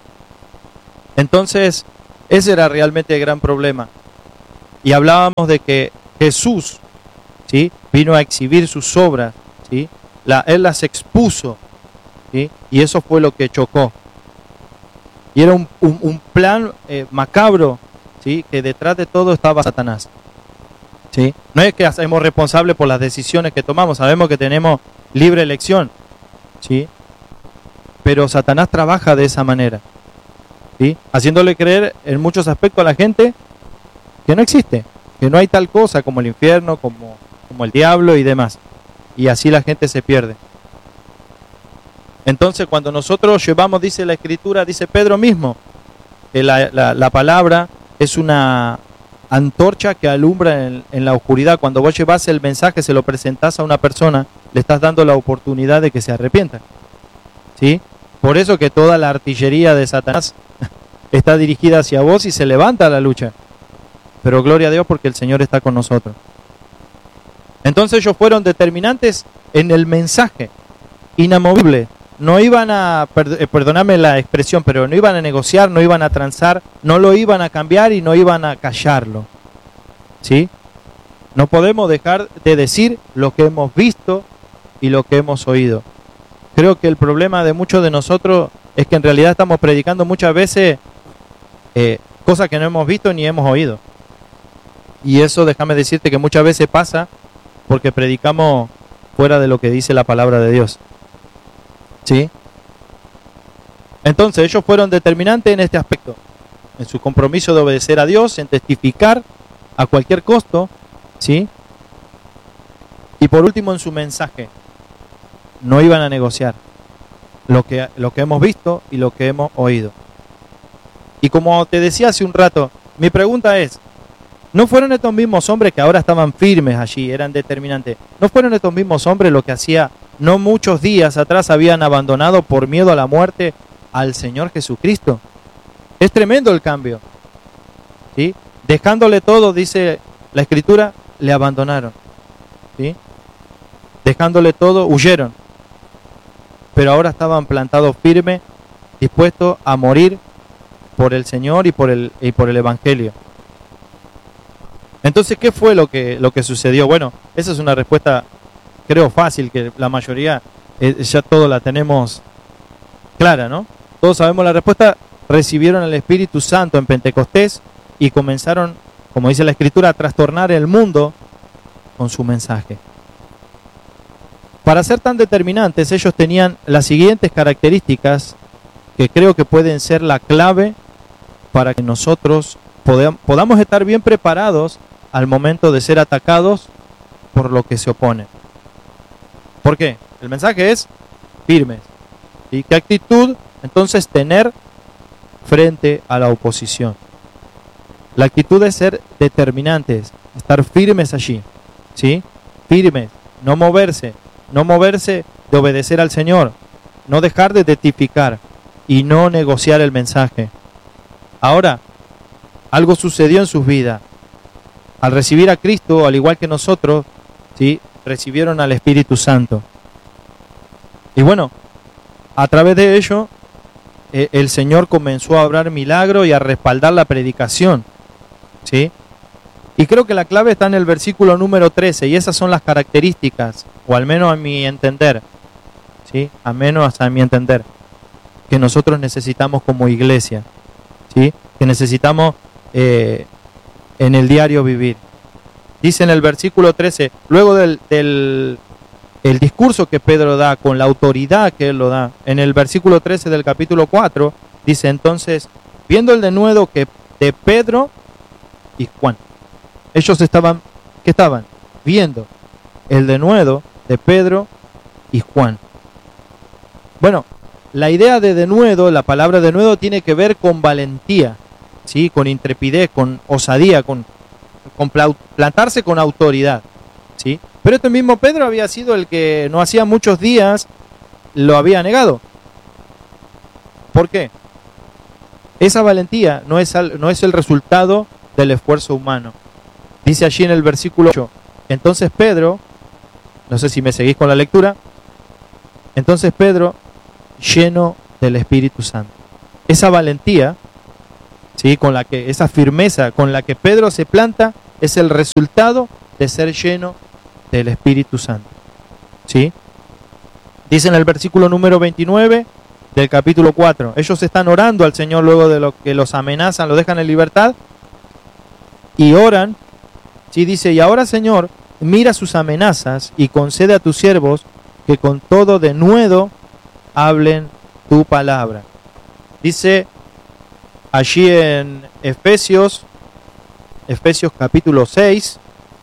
Speaker 1: Entonces, ese era realmente el gran problema. Y hablábamos de que Jesús, ¿sí?, vino a exhibir sus obras, ¿sí? Él las expuso, ¿sí? Y eso fue lo que chocó. Y era un plan macabro, ¿sí?, que detrás de todo estaba Satanás, ¿sí? No es que hacemos responsables por las decisiones que tomamos, sabemos que tenemos libre elección, ¿sí? Pero Satanás trabaja de esa manera, ¿sí?, haciéndole creer en muchos aspectos a la gente que no existe, que no hay tal cosa como el infierno, como el diablo y demás. Y así la gente se pierde. Entonces, cuando nosotros llevamos, dice la Escritura, dice Pedro mismo, que la palabra es una antorcha que alumbra en la oscuridad. Cuando vos llevas el mensaje, se lo presentás a una persona, le estás dando la oportunidad de que se arrepienta, ¿sí? Por eso que toda la artillería de Satanás está dirigida hacia vos y se levanta la lucha. Pero gloria a Dios porque el Señor está con nosotros. Entonces ellos fueron determinantes en el mensaje, inamovibles. No iban a, perdonadme la expresión, pero no iban a negociar, no iban a transar, no lo iban a cambiar y no iban a callarlo, ¿sí? No podemos dejar de decir lo que hemos visto y lo que hemos oído. Creo que el problema de muchos de nosotros es que en realidad estamos predicando muchas veces cosas que no hemos visto ni hemos oído. Y eso, déjame decirte que muchas veces pasa porque predicamos fuera de lo que dice la palabra de Dios, ¿sí? Entonces ellos fueron determinantes en este aspecto, en su compromiso de obedecer a Dios, en testificar a cualquier costo, ¿sí? Y por último en su mensaje, no iban a negociar lo que hemos visto y lo que hemos oído. Y como te decía hace un rato, mi pregunta es, ¿no fueron estos mismos hombres que ahora estaban firmes allí, eran determinantes? ¿No fueron estos mismos hombres los que hacía no muchos días atrás habían abandonado por miedo a la muerte al Señor Jesucristo? Es tremendo el cambio, ¿sí? Dejándole todo, dice la Escritura, le abandonaron, ¿sí? Dejándole todo, huyeron. Pero ahora estaban plantados firmes, dispuestos a morir por el Señor y por el Evangelio. Entonces, ¿qué fue lo que sucedió? Bueno, esa es una respuesta, creo, fácil, que la mayoría ya todos la tenemos clara, ¿no? Todos sabemos la respuesta. Recibieron el Espíritu Santo en Pentecostés y comenzaron, como dice la Escritura, a trastornar el mundo con su mensaje. Para ser tan determinantes, ellos tenían las siguientes características que creo que pueden ser la clave para que nosotros podamos estar bien preparados al momento de ser atacados por lo que se opone. ¿Por qué? El mensaje es firme. ¿Y qué actitud entonces tener frente a la oposición? La actitud es ser determinantes, estar firmes allí, ¿sí? Firmes, no moverse de obedecer al Señor, no dejar de testificar y no negociar el mensaje. Ahora, algo sucedió en sus vidas. Al recibir a Cristo, al igual que nosotros, ¿sí?, recibieron al Espíritu Santo. Y bueno, a través de ello, el Señor comenzó a obrar milagros y a respaldar la predicación, ¿sí? Y creo que la clave está en el versículo número 13, y esas son las características, o al menos a mi entender, ¿sí?, a menos a mi entender, que nosotros necesitamos como iglesia, ¿sí?, que necesitamos en el diario vivir. Dice en el versículo 13, luego del discurso que Pedro da, con la autoridad que él lo da, en el versículo 13 del capítulo 4, dice entonces, viendo el denuedo que de Pedro y Juan. Ellos estaban, ¿qué estaban? Viendo el denuedo de Pedro y Juan. Bueno, la idea de denuedo, la palabra denuedo tiene que ver con valentía, ¿sí?, con intrepidez, con osadía, con plantarse con autoridad, ¿sí? Pero este mismo Pedro había sido el que no hacía muchos días lo había negado. ¿Por qué? Esa valentía no es el resultado del esfuerzo humano. Dice allí en el versículo 8, entonces Pedro, no sé si me seguís con la lectura, entonces Pedro, lleno del Espíritu Santo. Esa valentía, ¿sí?, esa firmeza con la que Pedro se planta es el resultado de ser lleno del Espíritu Santo. ¿Sí? Dice en el versículo número 29 del capítulo 4, ellos están orando al Señor luego de lo que los amenazan, los dejan en libertad, y oran, ¿sí? Dice, y ahora, Señor, mira sus amenazas y concede a tus siervos que con todo denuedo hablen tu palabra. Dice allí en Efesios capítulo 6,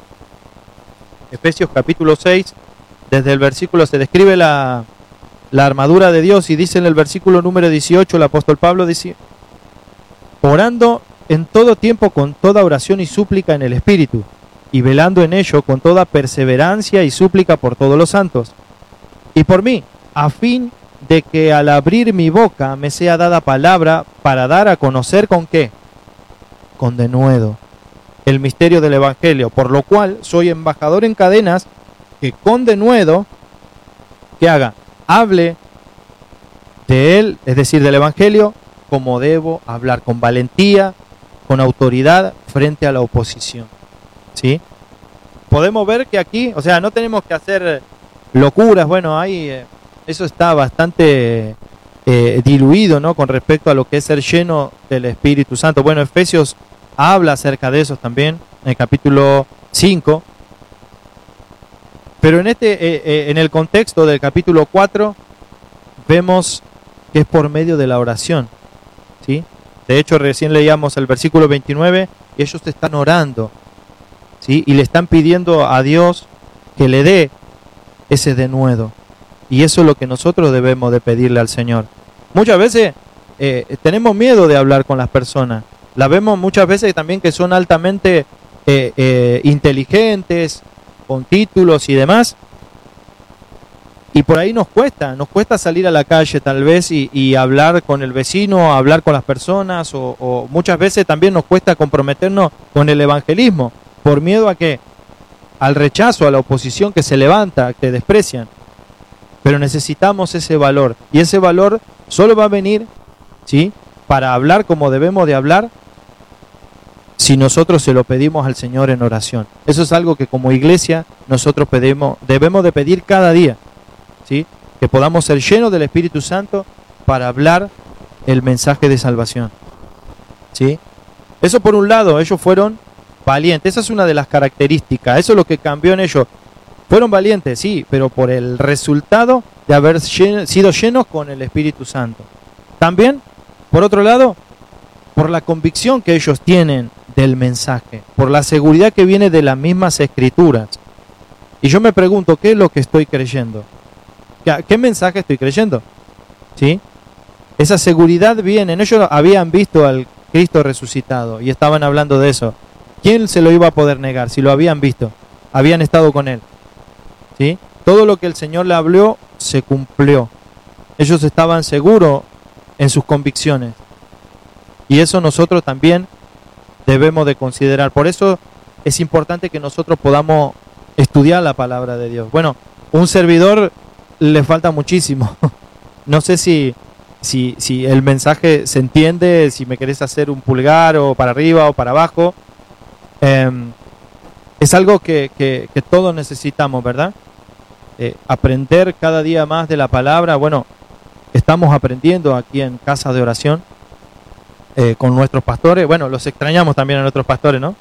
Speaker 1: desde el versículo se describe la armadura de Dios, y dice en el versículo número 18, el apóstol Pablo dice, orando en todo tiempo con toda oración y súplica en el Espíritu, y velando en ello con toda perseverancia y súplica por todos los santos, y por mí, a fin de que al abrir mi boca me sea dada palabra para dar a conocer ¿con qué? Con denuedo el misterio del Evangelio, por lo cual soy embajador en cadenas, que con denuedo, que haga, hable de él, es decir, del Evangelio, como debo hablar, con valentía, con autoridad frente a la oposición. ¿Sí? Podemos ver que aquí, o sea, no tenemos que hacer locuras, bueno, ahí eso está bastante diluido, ¿no?, con respecto a lo que es ser lleno del Espíritu Santo. Bueno, Efesios habla acerca de eso también, en el capítulo 5, pero en el contexto del capítulo 4 vemos que es por medio de la oración, ¿sí? De hecho, recién leíamos el versículo 29 y ellos están orando, ¿sí?, y le están pidiendo a Dios que le dé ese denuedo, y eso es lo que nosotros debemos de pedirle al Señor. Muchas veces tenemos miedo de hablar con las personas. La vemos muchas veces también que son altamente inteligentes, con títulos y demás, y por ahí nos cuesta salir a la calle tal vez y hablar con el vecino, hablar con las personas, o muchas veces también nos cuesta comprometernos con el evangelismo, por miedo a que, al rechazo, a la oposición que se levanta, que desprecian. Pero necesitamos ese valor, y ese valor solo va a venir, ¿sí?, para hablar como debemos de hablar, si nosotros se lo pedimos al Señor en oración. Eso es algo que como iglesia nosotros debemos de pedir cada día, ¿sí?, que podamos ser llenos del Espíritu Santo para hablar el mensaje de salvación, ¿sí? Eso por un lado, ellos fueron valientes, esa es una de las características, eso es lo que cambió en ellos. Fueron valientes, sí, pero por el resultado de haber sido llenos con el Espíritu Santo. También, por otro lado, por la convicción que ellos tienen del mensaje, por la seguridad que viene de las mismas Escrituras. Y yo me pregunto, ¿qué es lo que estoy creyendo? ¿Qué mensaje estoy creyendo? ¿Sí? Esa seguridad viene, ellos habían visto al Cristo resucitado y estaban hablando de eso. ¿Quién se lo iba a poder negar si lo habían visto? Habían estado con él. ¿Sí? Todo lo que el Señor le habló se cumplió. Ellos estaban seguros en sus convicciones. Y eso nosotros también debemos de considerar. Por eso es importante que nosotros podamos estudiar la palabra de Dios. Bueno, un servidor le falta muchísimo. No sé si el mensaje se entiende, si me querés hacer un pulgar o para arriba o para abajo. Es algo que todos necesitamos, ¿verdad? Aprender cada día más de la palabra. Bueno, estamos aprendiendo aquí en Casa de Oración con nuestros pastores. Bueno, los extrañamos también a nuestros pastores, ¿no?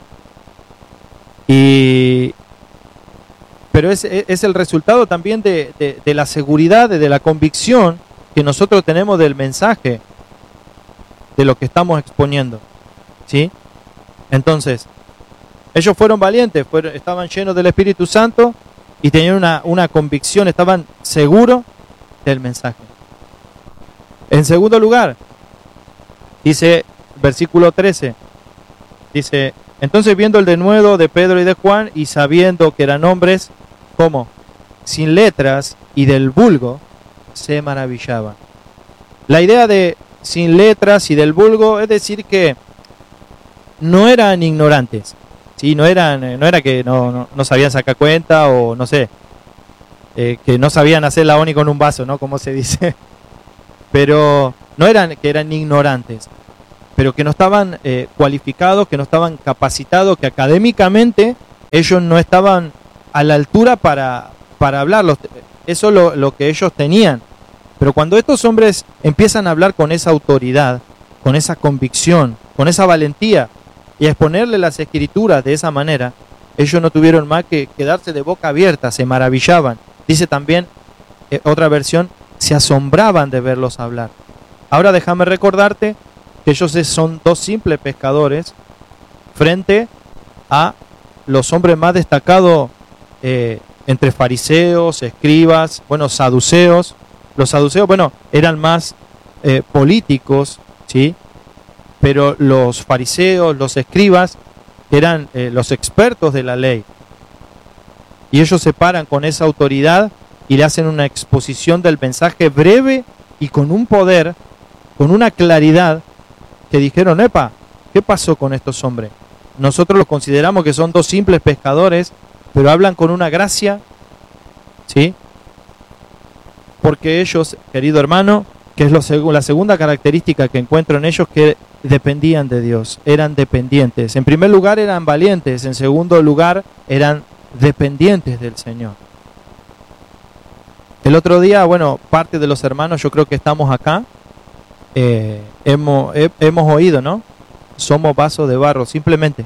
Speaker 1: Pero es el resultado también de la seguridad, de la convicción que nosotros tenemos del mensaje, de lo que estamos exponiendo, ¿sí? Entonces, ellos fueron valientes, estaban llenos del Espíritu Santo y tenían una convicción, estaban seguros del mensaje. En segundo lugar, dice versículo 13, dice, entonces viendo el denuedo de Pedro y de Juan y sabiendo que eran hombres, ¿cómo? Sin letras y del vulgo, se maravillaban. La idea de sin letras y del vulgo es decir que no eran ignorantes, ¿sí? No era que no sabían sacar cuenta o no sé, que no sabían hacer la ONI con un vaso, ¿no? Como se dice. pero no eran que eran ignorantes, pero que no estaban cualificados, que no estaban capacitados, que académicamente ellos no estaban a la altura para hablarlos. Eso es lo que ellos tenían. Pero cuando estos hombres empiezan a hablar con esa autoridad, con esa convicción, con esa valentía, y a exponerle las escrituras de esa manera, ellos no tuvieron más que quedarse de boca abierta, se maravillaban. Dice también, otra versión, se asombraban de verlos hablar. Ahora déjame recordarte que ellos son dos simples pescadores frente a los hombres más destacados entre fariseos, escribas, saduceos. Los saduceos, eran más políticos, ¿sí? Pero los fariseos, los escribas, eran los expertos de la ley. Y ellos se paran con esa autoridad y le hacen una exposición del mensaje breve y con un poder, con una claridad, que dijeron, epa, ¿qué pasó con estos hombres? Nosotros los consideramos que son dos simples pescadores, pero hablan con una gracia, ¿sí? Porque ellos, querido hermano, que es la segunda característica que encuentro en ellos, que dependían de Dios, eran dependientes. En primer lugar eran valientes, en segundo lugar eran dependientes del Señor. El otro día, parte de los hermanos, yo creo que estamos acá, hemos oído, ¿no? Somos vasos de barro, simplemente.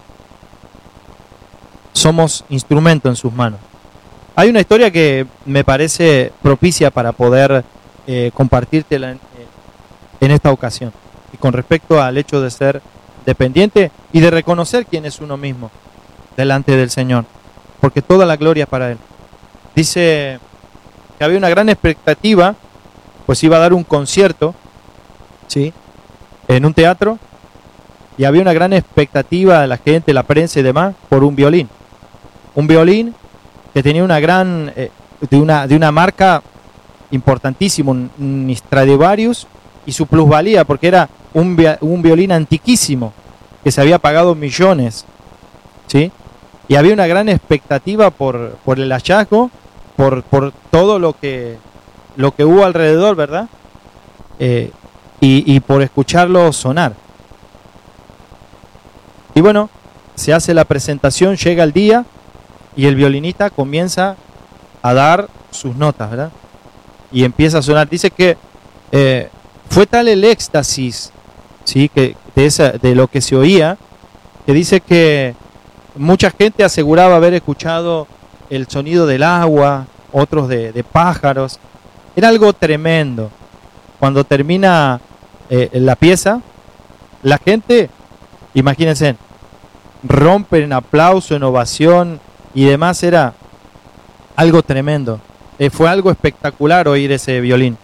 Speaker 1: Somos instrumento en sus manos. Hay una historia que me parece propicia para poder compartírtela en esta ocasión. Y con respecto al hecho de ser dependiente y de reconocer quién es uno mismo delante del Señor. Porque toda la gloria es para Él. Dice que había una gran expectativa, pues iba a dar un concierto, ¿sí? En un teatro, y había una gran expectativa de la gente, la prensa y demás, por un violín. Un violín que tenía una gran, de una marca importantísima, un Stradivarius, y su plusvalía, porque era un violín antiquísimo, que se había pagado millones, ¿sí? Y había una gran expectativa por el hallazgo, por todo lo que hubo alrededor, ¿verdad? Y por escucharlo sonar. Y se hace la presentación, llega el día, y el violinista comienza a dar sus notas, ¿verdad? Y empieza a sonar. Dice que fue tal el éxtasis, ¿sí? Que de lo que se oía, que dice que mucha gente aseguraba haber escuchado el sonido del agua, otros de pájaros. Era algo tremendo. Cuando termina la pieza, la gente, imagínense, rompe en aplauso, en ovación y demás. Era algo tremendo. Fue algo espectacular oír ese violín.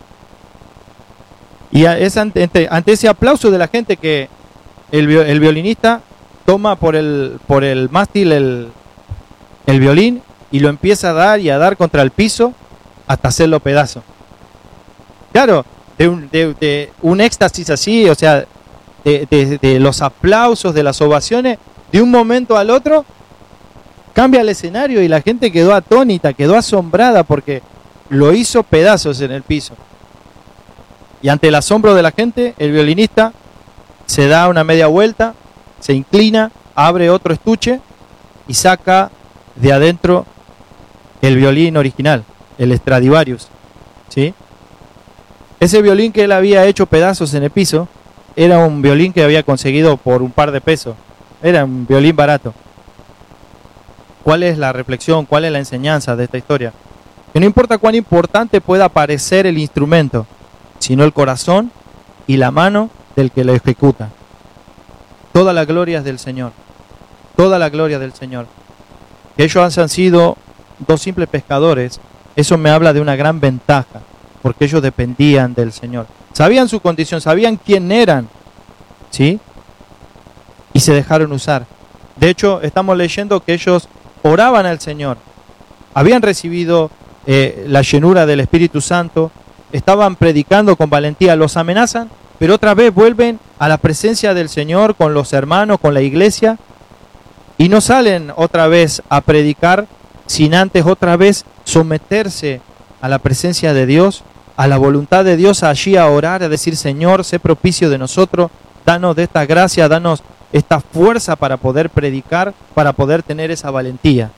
Speaker 1: Y es ante ese aplauso de la gente que el violinista toma por el mástil el violín y lo empieza a dar contra el piso hasta hacerlo pedazo. Claro, de un éxtasis así, o sea, de los aplausos, de las ovaciones, de un momento al otro cambia el escenario y la gente quedó atónita, quedó asombrada porque lo hizo pedazos en el piso. Y ante el asombro de la gente, el violinista se da una media vuelta, se inclina, abre otro estuche y saca de adentro el violín original, el Stradivarius, ¿sí? Ese violín que él había hecho pedazos en el piso era un violín que había conseguido por un par de pesos. Era un violín barato. ¿Cuál es la reflexión? ¿Cuál es la enseñanza de esta historia? Que no importa cuán importante pueda parecer el instrumento, sino el corazón y la mano del que lo ejecuta. Toda la gloria es del Señor. Toda la gloria del Señor. Que ellos han sido dos simples pescadores, eso me habla de una gran ventaja, porque ellos dependían del Señor. Sabían su condición, sabían quién eran, ¿sí? Y se dejaron usar. De hecho, estamos leyendo que ellos oraban al Señor. Habían recibido la llenura del Espíritu Santo, estaban predicando con valentía, los amenazan, pero otra vez vuelven a la presencia del Señor con los hermanos, con la iglesia, y no salen otra vez a predicar sin antes otra vez someterse a la presencia de Dios, a la voluntad de Dios, allí a orar, a decir: Señor, sé propicio de nosotros, danos de esta gracia, danos esta fuerza para poder predicar, para poder tener esa valentía.